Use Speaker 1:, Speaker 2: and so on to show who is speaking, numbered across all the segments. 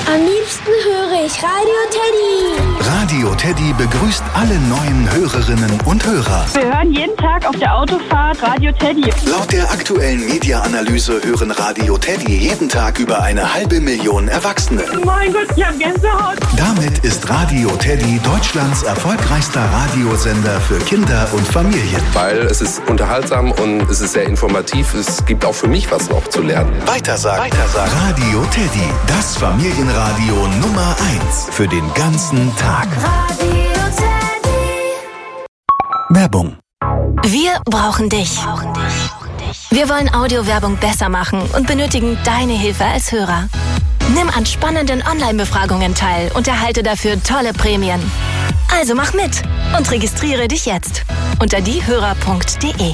Speaker 1: Am liebsten höre ich Radio Teddy.
Speaker 2: Radio Teddy begrüßt alle neuen Hörerinnen und Hörer.
Speaker 3: Wir hören jeden Tag auf der Autofahrt Radio Teddy.
Speaker 2: Laut der aktuellen Media-Analyse hören Radio Teddy jeden Tag über 500.000 Erwachsene.
Speaker 3: Mein Gott, ich hab Gänsehaut.
Speaker 2: Damit ist Radio Teddy Deutschlands erfolgreichster Radiosender für Kinder und Familien.
Speaker 4: Weil es ist unterhaltsam und es ist sehr informativ. Es gibt auch für mich was noch zu lernen.
Speaker 2: Weitersagen. Radio Teddy, das Familienradio Nummer 1 für den ganzen Tag.
Speaker 1: Radio Teddy.
Speaker 2: Werbung.
Speaker 5: Wir brauchen dich. Wir wollen Audiowerbung besser machen und benötigen deine Hilfe als Hörer. Nimm an spannenden Online-Befragungen teil und erhalte dafür tolle Prämien. Also mach mit und registriere dich jetzt unter diehörer.de.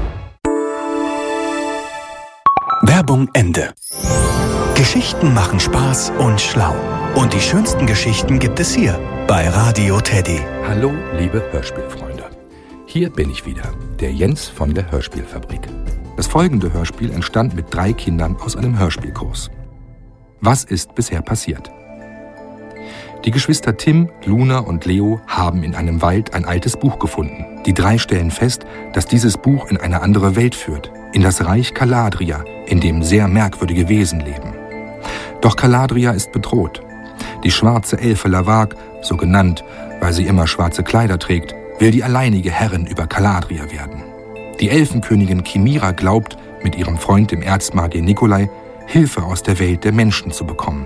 Speaker 2: Werbung Ende. Geschichten machen Spaß und schlau. Und die schönsten Geschichten gibt es hier bei Radio Teddy.
Speaker 6: Hallo, liebe Hörspielfreunde. Hier bin ich wieder, der Jens von der Hörspielfabrik. Das folgende Hörspiel entstand mit 3 Kindern aus einem Hörspielkurs. Was ist bisher passiert? Die Geschwister Tim, Luna und Leo haben in einem Wald ein altes Buch gefunden. Die 3 stellen fest, dass dieses Buch in eine andere Welt führt, in das Reich Caladria, in dem sehr merkwürdige Wesen leben. Doch Caladria ist bedroht. Die schwarze Elfe Lavag, so genannt, weil sie immer schwarze Kleider trägt, will die alleinige Herrin über Caladria werden. Die Elfenkönigin Chimira glaubt, mit ihrem Freund dem Erzmagier Nikolai Hilfe aus der Welt der Menschen zu bekommen.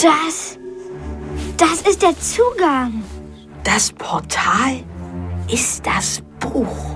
Speaker 1: Das ist der Zugang.
Speaker 7: Das Portal ist das Buch.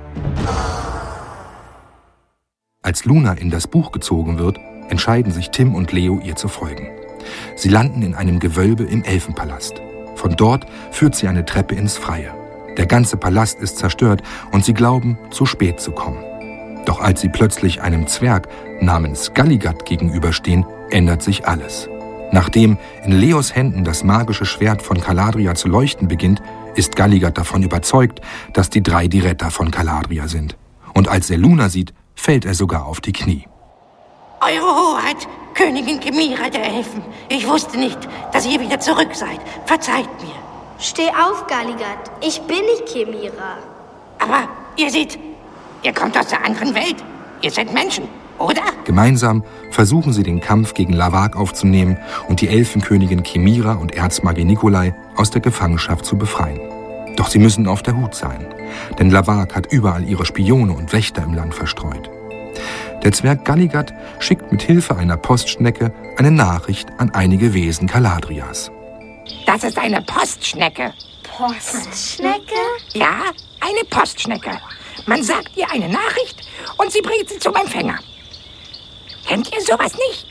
Speaker 6: Als Luna in das Buch gezogen wird, entscheiden sich Tim und Leo, ihr zu folgen. Sie landen in einem Gewölbe im Elfenpalast. Von dort führt sie eine Treppe ins Freie. Der ganze Palast ist zerstört und sie glauben, zu spät zu kommen. Doch als sie plötzlich einem Zwerg namens Galligat gegenüberstehen, ändert sich alles. Nachdem in Leos Händen das magische Schwert von Caladria zu leuchten beginnt, ist Galligat davon überzeugt, dass die 3 die Retter von Caladria sind. Und als er Luna sieht, fällt er sogar auf die Knie.
Speaker 7: Eure Hoheit, Königin Chimira der Elfen. Ich wusste nicht, dass ihr wieder zurück seid. Verzeiht mir.
Speaker 1: Steh auf, Galligat. Ich bin nicht Chimira.
Speaker 7: Aber ihr seht, ihr kommt aus der anderen Welt. Ihr seid Menschen, oder?
Speaker 6: Gemeinsam versuchen sie den Kampf gegen Lavag aufzunehmen und die Elfenkönigin Chimira und Erzmagier Nikolai aus der Gefangenschaft zu befreien. Doch sie müssen auf der Hut sein, denn Lavag hat überall ihre Spione und Wächter im Land verstreut. Der Zwerg Galligat schickt mit Hilfe einer Postschnecke eine Nachricht an einige Wesen Caladrias.
Speaker 7: Das ist eine Postschnecke.
Speaker 1: Postschnecke?
Speaker 7: Ja, eine Postschnecke. Man sagt ihr eine Nachricht und sie bringt sie zum Empfänger. Kennt ihr sowas nicht?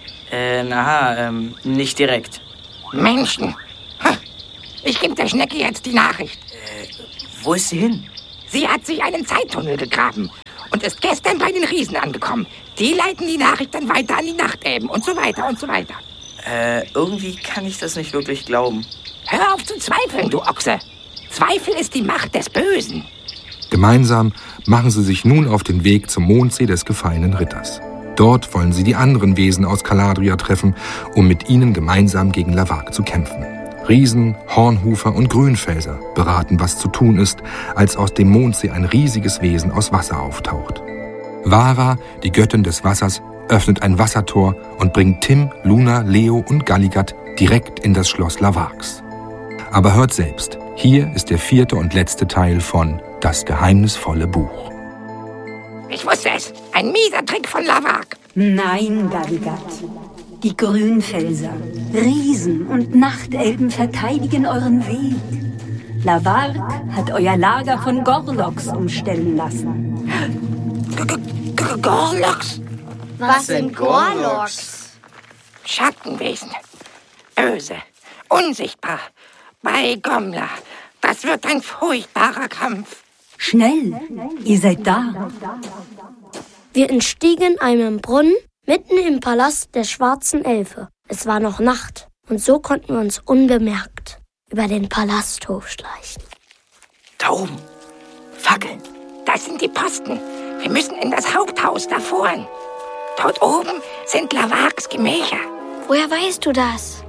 Speaker 8: Nicht direkt.
Speaker 7: Menschen. Ich gebe der Schnecke jetzt die Nachricht.
Speaker 8: Wo ist sie hin?
Speaker 7: Sie hat sich einen Zeittunnel gegraben und ist gestern bei den Riesen angekommen. Die leiten die Nachricht dann weiter an die Nachtelben und so weiter und so weiter.
Speaker 8: Irgendwie kann ich das nicht wirklich glauben.
Speaker 7: Hör auf zu zweifeln, du Ochse. Zweifel ist die Macht des Bösen.
Speaker 6: Gemeinsam machen sie sich nun auf den Weg zum Mondsee des gefallenen Ritters. Dort wollen sie die anderen Wesen aus Caladria treffen, um mit ihnen gemeinsam gegen Lavag zu kämpfen. Riesen, Hornhufer und Grünfelser beraten, was zu tun ist, als aus dem Mondsee ein riesiges Wesen aus Wasser auftaucht. Vara, die Göttin des Wassers, öffnet ein Wassertor und bringt Tim, Luna, Leo und Galligat direkt in das Schloss Lavags. Aber hört selbst, hier ist der 4. und letzte Teil von Das geheimnisvolle Buch.
Speaker 7: Ich wusste es. Ein mieser Trick von Lavag.
Speaker 9: Nein, Galligat. Die Grünfelser, Riesen und Nachtelben verteidigen euren Weg. Lavag hat euer Lager von Gorloks umstellen lassen.
Speaker 7: Gorloks?
Speaker 1: Was sind Gorloks?
Speaker 7: Schattenwesen. Böse. Unsichtbar. Bei Gomla. Das wird ein furchtbarer Kampf.
Speaker 9: Schnell, ihr seid da.
Speaker 1: Wir entstiegen einem Brunnen mitten im Palast der schwarzen Elfe. Es war noch Nacht und so konnten wir uns unbemerkt über den Palasthof schleichen.
Speaker 7: Da oben. Fackeln. Das sind die Posten. Wir müssen in das Haupthaus davor. Dort oben sind Lavags Gemächer.
Speaker 1: Woher weißt du das?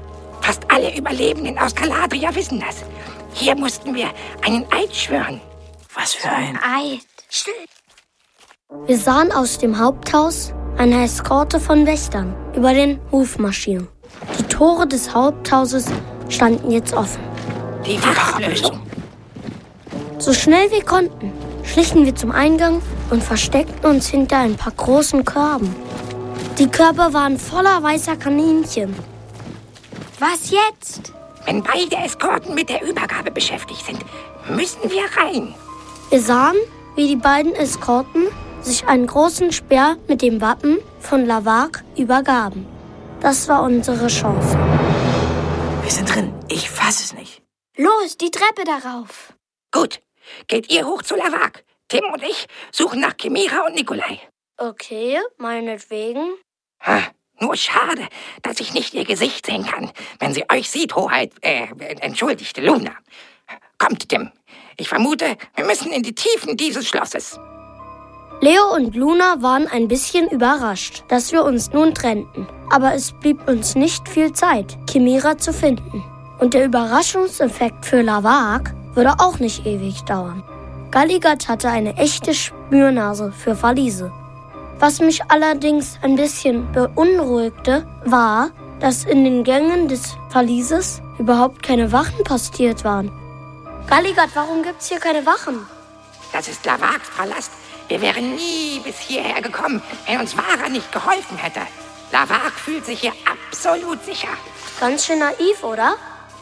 Speaker 7: Fast alle Überlebenden aus Calabria wissen das. Hier mussten wir einen Eid schwören.
Speaker 8: Was für ein
Speaker 1: Eid? Still. Wir sahen aus dem Haupthaus eine Eskorte von Wächtern über den Hof marschieren. Die Tore des Haupthauses standen jetzt offen.
Speaker 7: Die Wachablösung.
Speaker 1: So schnell wir konnten, schlichen wir zum Eingang und versteckten uns hinter ein paar großen Körben. Die Körbe waren voller weißer Kaninchen.
Speaker 10: Was jetzt?
Speaker 7: Wenn beide Eskorten mit der Übergabe beschäftigt sind, müssen wir rein.
Speaker 1: Wir sahen, wie die beiden Eskorten sich einen großen Speer mit dem Wappen von Lavag übergaben. Das war unsere Chance.
Speaker 8: Wir sind drin. Ich fass es nicht.
Speaker 10: Los, die Treppe darauf.
Speaker 7: Gut, geht ihr hoch zu Lavag. Tim und ich suchen nach Chimera und Nikolai.
Speaker 1: Okay, meinetwegen.
Speaker 7: Nur schade, dass ich nicht ihr Gesicht sehen kann, wenn sie euch sieht, Hoheit, entschuldigte Luna. Kommt, Tim. Ich vermute, wir müssen in die Tiefen dieses Schlosses.
Speaker 1: Leo und Luna waren ein bisschen überrascht, dass wir uns nun trennten. Aber es blieb uns nicht viel Zeit, Chimera zu finden. Und der Überraschungseffekt für Lavag würde auch nicht ewig dauern. Galligat hatte eine echte Spürnase für Verliese. Was mich allerdings ein bisschen beunruhigte, war, dass in den Gängen des Verlieses überhaupt keine Wachen postiert waren. Galligat, warum gibt's hier keine Wachen?
Speaker 7: Das ist Lavags Palast. Wir wären nie bis hierher gekommen, wenn uns Vara nicht geholfen hätte. Lavag fühlt sich hier absolut sicher.
Speaker 1: Ganz schön naiv, oder?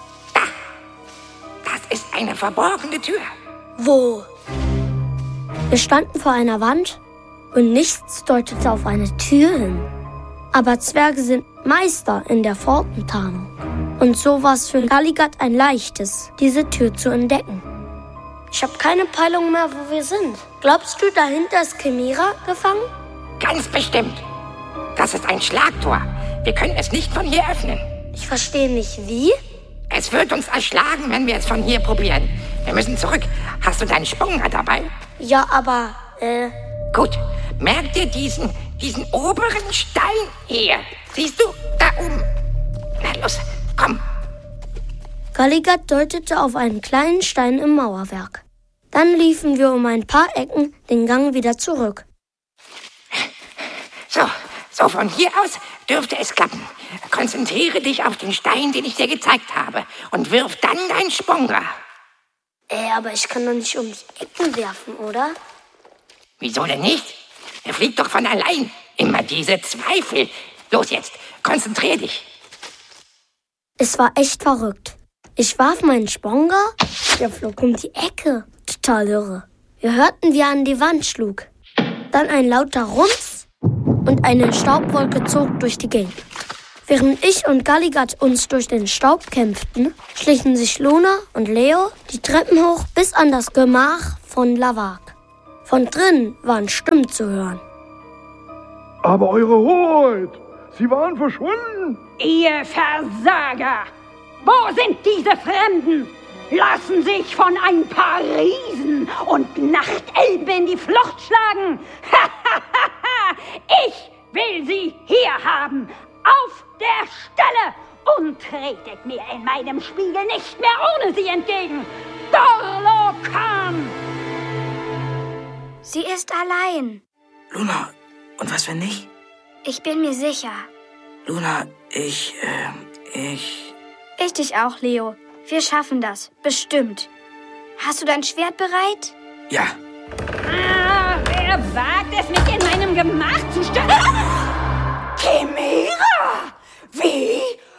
Speaker 7: Das ist eine verborgene Tür.
Speaker 1: Wo? Wir standen vor einer Wand und nichts deutete auf eine Tür hin. Aber Zwerge sind Meister in der Pfortentarnung. Und so war es für Galligat ein leichtes, diese Tür zu entdecken. Ich habe keine Peilung mehr, wo wir sind. Glaubst du, dahinter ist Chimera gefangen?
Speaker 7: Ganz bestimmt. Das ist ein Schlagtor. Wir können es nicht von hier öffnen.
Speaker 1: Ich verstehe nicht, wie?
Speaker 7: Es wird uns erschlagen, wenn wir es von hier probieren. Wir müssen zurück. Hast du deinen Sprung dabei?
Speaker 1: Ja, aber,
Speaker 7: Gut. Merk dir diesen oberen Stein hier. Siehst du? Da oben. Na los, komm.
Speaker 1: Galligat deutete auf einen kleinen Stein im Mauerwerk. Dann liefen wir um ein paar Ecken den Gang wieder zurück.
Speaker 7: So von hier aus dürfte es klappen. Konzentriere dich auf den Stein, den ich dir gezeigt habe, und wirf dann deinen Sponger.
Speaker 1: Aber ich kann doch nicht um die Ecken werfen, oder?
Speaker 7: Wieso denn nicht? Er fliegt doch von allein. Immer diese Zweifel. Los jetzt, konzentrier dich.
Speaker 1: Es war echt verrückt. Ich warf meinen Sponger, der flog um die Ecke. Total irre. Wir hörten, wie er an die Wand schlug. Dann ein lauter Rums und eine Staubwolke zog durch die Gegend. Während ich und Galligat uns durch den Staub kämpften, schlichen sich Luna und Leo die Treppen hoch bis an das Gemach von Lavag. Von drinnen waren Stimmen zu hören.
Speaker 11: Aber Eure Hoheit, Sie waren verschwunden.
Speaker 12: Ihr Versager! Wo sind diese Fremden? Lassen sich von ein paar Riesen und Nachtelben in die Flucht schlagen. Ich will sie hier haben, auf der Stelle, und tretet mir in meinem Spiegel nicht mehr ohne sie entgegen. Dorlokan!
Speaker 10: Sie ist allein.
Speaker 8: Luna, und was wenn nicht?
Speaker 10: Ich bin mir sicher.
Speaker 8: Luna, ich
Speaker 10: dich auch, Leo. Wir schaffen das. Bestimmt. Hast du dein Schwert bereit?
Speaker 8: Ja.
Speaker 12: Wer wagt es, mich in meinem Gemach zu stören? Chimera! Wie?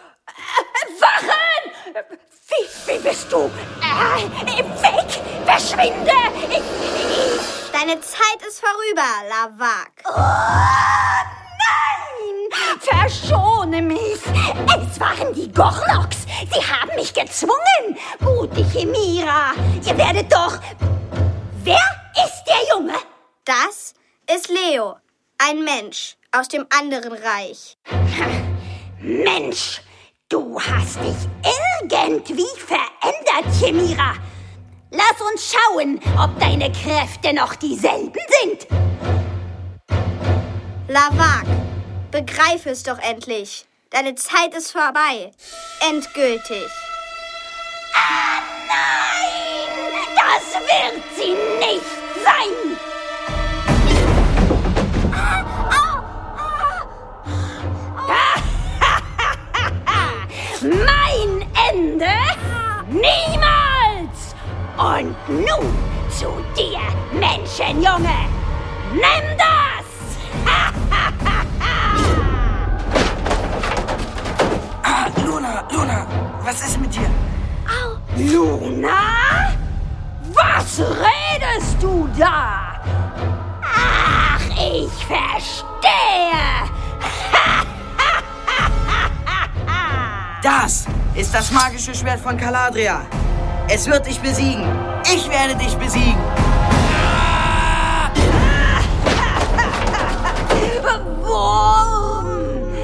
Speaker 12: Wachen! Wie bist du? Weg! Verschwinde!
Speaker 10: Deine Zeit ist vorüber, Lavag.
Speaker 12: Oh, nein! Verschone mich! Es waren die Gorloks! Sie haben mich gezwungen! Gute Chimera! Ihr werdet doch... Wer ist der Junge?
Speaker 10: Das ist Leo, ein Mensch aus dem anderen Reich.
Speaker 12: Mensch, du hast dich irgendwie verändert, Chimera. Lass uns schauen, ob deine Kräfte noch dieselben sind.
Speaker 10: Lavag, begreif es doch endlich. Deine Zeit ist vorbei. Endgültig.
Speaker 12: Ah, nein! Das wird sie nicht sein! Mein Ende? Niemals! Und nun zu dir, Menschenjunge! Nimm das!
Speaker 8: Luna, was ist mit dir?
Speaker 12: Luna? Was redest du da? Ach, ich verstehe!
Speaker 8: Das ist das magische Schwert von Caladria. Es wird dich besiegen. Ich werde dich besiegen.
Speaker 12: Wurm!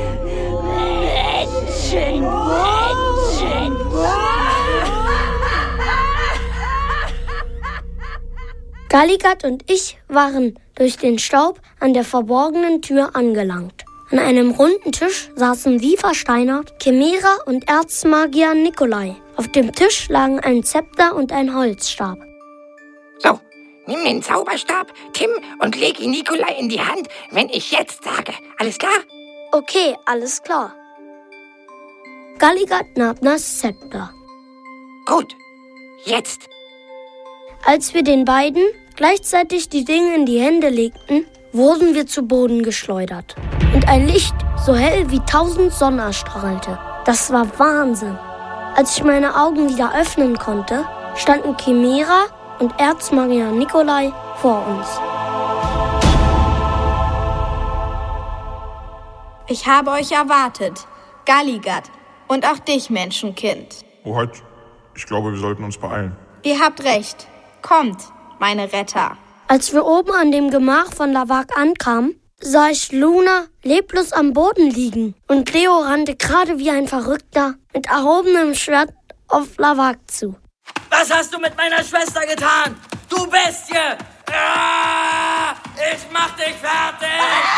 Speaker 1: Galligat und ich waren durch den Staub an der verborgenen Tür angelangt. An einem runden Tisch saßen wie versteinert Chimera und Erzmagier Nikolai. Auf dem Tisch lagen ein Zepter und ein Holzstab.
Speaker 7: So, nimm den Zauberstab, Tim, und leg ihn Nikolai in die Hand, wenn ich jetzt sage. Alles klar?
Speaker 1: Okay, alles klar. Galligat nahm das Zepter.
Speaker 7: Gut, jetzt.
Speaker 1: Als wir den beiden gleichzeitig die Dinge in die Hände legten, wurden wir zu Boden geschleudert. Und ein Licht so hell wie 1000 Sonnen erstrahlte. Das war Wahnsinn. Als ich meine Augen wieder öffnen konnte, standen Chimera und Erzmagier Nikolai vor uns.
Speaker 10: Ich habe euch erwartet, Galligat, und auch dich, Menschenkind.
Speaker 11: Hoheit, ich glaube, wir sollten uns beeilen.
Speaker 10: Ihr habt recht. Kommt, meine Retter.
Speaker 1: Als wir oben an dem Gemach von Lavak ankamen, sah ich Luna leblos am Boden liegen. Und Leo rannte gerade wie ein Verrückter mit erhobenem Schwert auf Lavak zu.
Speaker 8: Was hast du mit meiner Schwester getan? Du Bestie! Ich mach dich fertig!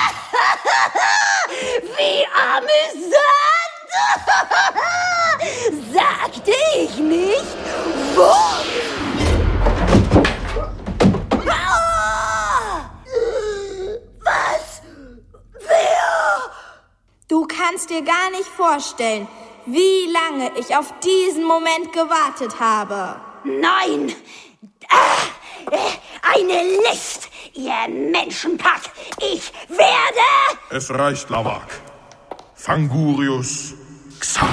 Speaker 12: Wie amüsant! Sagte ich nicht? Wurm! Was? Wer?
Speaker 10: Du kannst dir gar nicht vorstellen, wie lange ich auf diesen Moment gewartet habe.
Speaker 12: Nein! Eine List, ihr Menschenpack! Ich werde...
Speaker 11: Es reicht, Lavak. Fangurius Xa.